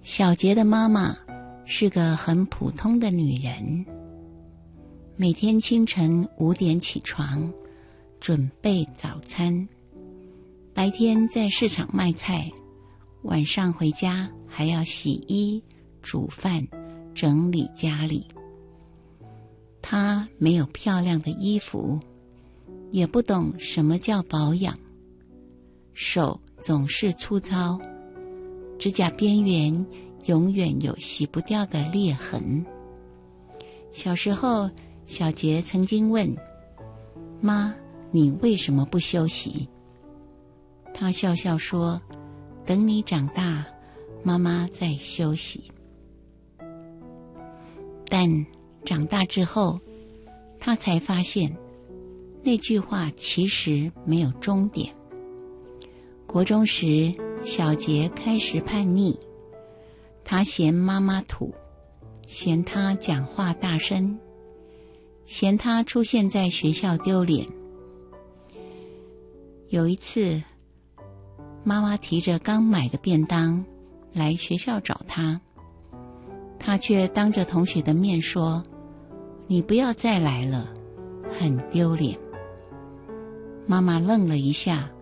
小杰的妈妈是个很普通的女人，每天清晨5点起床，准备早餐，白天在市场卖菜，晚上回家还要洗衣、煮饭、整理家里。她没有漂亮的衣服，也不懂什么叫保养，手总是粗糙，指甲边缘永远有洗不掉的裂痕。小时候，小杰曾经问妈，你为什么不休息？她笑笑说，等你长大，妈妈再休息。但长大之后，她才发现那句话其实没有终点。国中时，小杰开始叛逆，他嫌妈妈土，嫌她讲话大声，嫌她出现在学校丢脸。有一次，妈妈提着刚买的便当来学校找他，他却当着同学的面说，你不要再来了，很丢脸。妈妈愣了一下，